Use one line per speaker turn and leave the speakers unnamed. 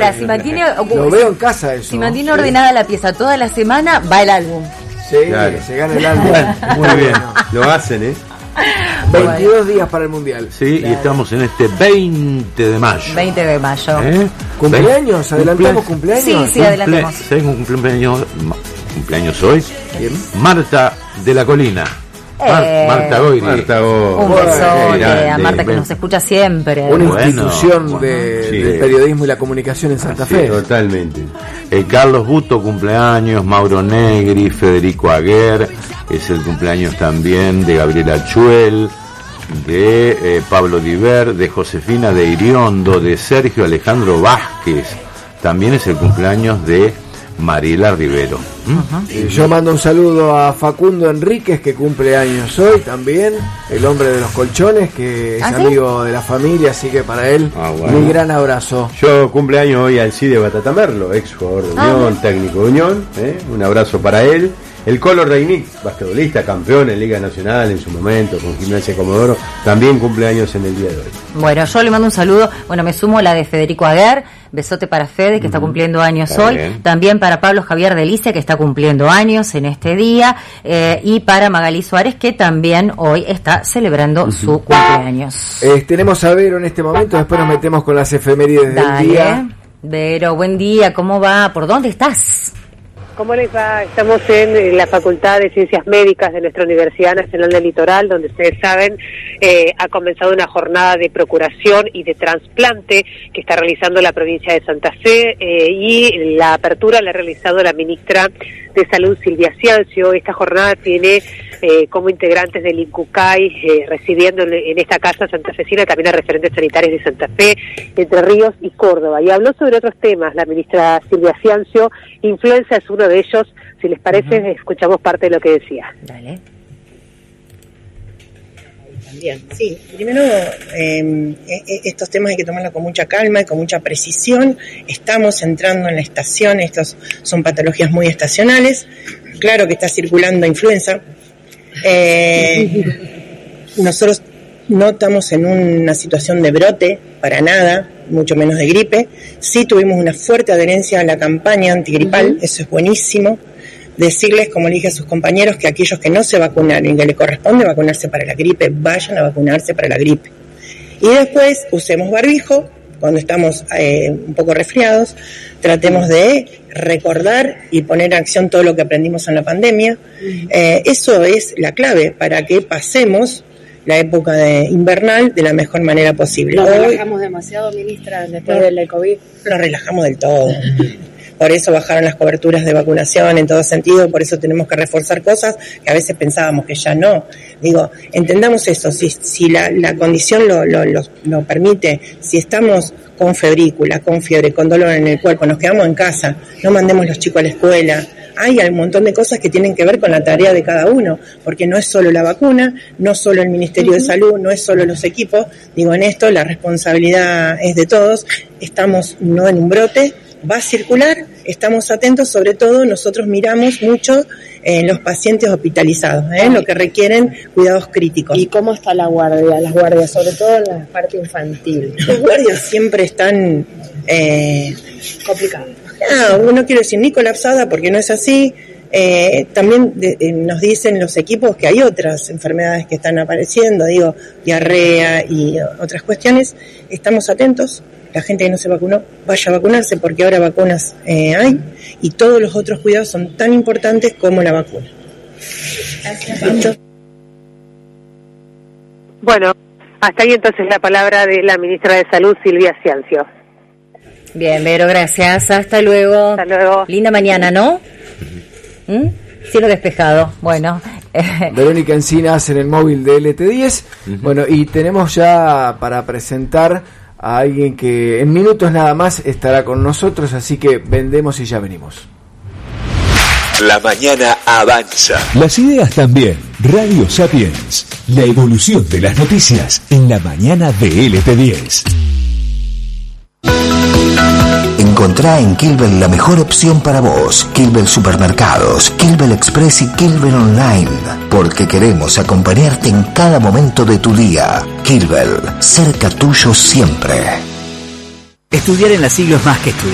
sea, si mantiene...
Lo veo en casa eso.
Si mantiene ordenada la pieza toda la semana, va el álbum.
Sí, claro. Se gana el álbum.
Muy bien, lo hacen,
22 días para el Mundial.
Sí, claro. Y estamos en este 20 de mayo.
20 de mayo.
¿Cumpleaños? ¿Adelantamos cumpleaños?
Sí, adelantamos.
Tengo cumpleaños hoy. ¿Quién? Marta de la Colina. Marta Goyri. Un
beso a Marta que nos escucha siempre.
Una institución del periodismo y la comunicación en Santa Fe.
Totalmente. Carlos Buto, cumpleaños. Mauro Negri, Federico Aguer. Es el cumpleaños también de Gabriela Chuel, de Pablo Diver, de Josefina de Iriondo, de Sergio Alejandro Vázquez. También es el cumpleaños de Mariela Rivero.
Yo mando un saludo a Facundo Enríquez, que cumple años hoy también, el hombre de los colchones, que es amigo de la familia, así que para él mi gran abrazo.
Yo cumpleaños hoy al Cide Batatamerlo, ex jugador de Unión, técnico de Unión, un abrazo para él. El Colo Reinic, basquetbolista, campeón en Liga Nacional en su momento, con Gimnasia Comodoro, también cumpleaños en el día de hoy.
Bueno, yo le mando un saludo, me sumo a la de Federico Aguer, besote para Fede, que está cumpliendo años hoy, también para Pablo Javier Delicia, que está cumpliendo años en este día, y para Magalí Suárez, que también hoy está celebrando su cumpleaños.
Tenemos a Vero en este momento, después nos metemos con las efemérides del día.
Vero, buen día, ¿cómo va? ¿Por dónde estás?
¿Cómo les va? Estamos en la Facultad de Ciencias Médicas de nuestra Universidad Nacional del Litoral, donde ustedes saben, ha comenzado una jornada de procuración y de trasplante que está realizando la provincia de Santa Fe, y la apertura la ha realizado la ministra de Salud, Silvia Ciancio. Esta jornada tiene como integrantes del INCUCAI recibiendo en esta casa santafesina también a referentes sanitarios de Santa Fe, Entre Ríos y Córdoba. Y habló sobre otros temas la ministra Silvia Ciancio. Influenza es uno de ellos. Si les parece, escuchamos parte de lo que decía.
Dale.
También, sí. Primero, estos temas hay que tomarlos con mucha calma y con mucha precisión. Estamos entrando en la estación, estos son patologías muy estacionales. Claro que está circulando influenza. Nosotros no estamos en una situación de brote, para nada, mucho menos de gripe. Sí tuvimos una fuerte adherencia a la campaña antigripal, eso es buenísimo. Decirles, como le dije a sus compañeros, que aquellos que no se vacunaron y que le corresponde vacunarse para la gripe, vayan a vacunarse para la gripe. Y después usemos barbijo cuando estamos un poco resfriados, tratemos de recordar y poner en acción todo lo que aprendimos en la pandemia. Eso es la clave para que pasemos la época invernal de la mejor manera posible.
¿Nos relajamos demasiado, ministra, después del COVID?
Nos relajamos del todo. Por eso bajaron las coberturas de vacunación en todo sentido, por eso tenemos que reforzar cosas que a veces pensábamos que ya no. Digo, entendamos eso, si la condición lo permite, si estamos con febrícula, con fiebre, con dolor en el cuerpo, nos quedamos en casa, no mandemos los chicos a la escuela. Hay un montón de cosas que tienen que ver con la tarea de cada uno, porque no es solo la vacuna, no solo el Ministerio de Salud, no es solo los equipos. Digo, en esto la responsabilidad es de todos. Estamos no en un brote, va a circular, estamos atentos, sobre todo nosotros miramos mucho en los pacientes hospitalizados, lo que requieren cuidados críticos.
¿Y cómo está la guardia? Las guardias, sobre todo en la parte infantil.
Las guardias siempre están
complicadas.
No quiero decir ni colapsada, porque no es así. También nos dicen los equipos que hay otras enfermedades que están apareciendo, diarrea y otras cuestiones. Estamos atentos. La gente que no se vacunó, vaya a vacunarse, porque ahora vacunas hay, y todos los otros cuidados son tan importantes como la vacuna.
Gracias. Bueno, hasta ahí entonces la palabra de la ministra de Salud, Silvia Ciancio.
Bien, Vero, gracias. Hasta luego.
Hasta luego.
Linda mañana, ¿no? Cielo despejado. Bueno.
Verónica Encinas en el móvil de LT10. Bueno, y tenemos ya para presentar a alguien que en minutos nada más estará con nosotros, así que vendemos y ya venimos.
La mañana avanza.
Las ideas también. Radio Sapiens. La evolución de las noticias en la mañana de LT10.
Encontrá en Kilvel la mejor opción para vos. Kilvel Supermercados, Kilvel Express y Kilvel Online. Porque queremos acompañarte en cada momento de tu día. Kilvel, cerca tuyo siempre.
Estudiar en la Siglo es más que estudiar.